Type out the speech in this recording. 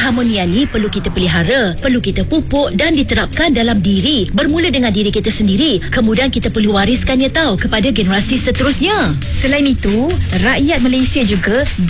keharmonian ni perlu kita pelihara, perlu kita pupuk dan diterapkan dalam diri. Bermula dengan diri kita sendiri, kemudian kita perlu wariskannya kepada generasi seterusnya. Selain itu, rakyat Malaysia juga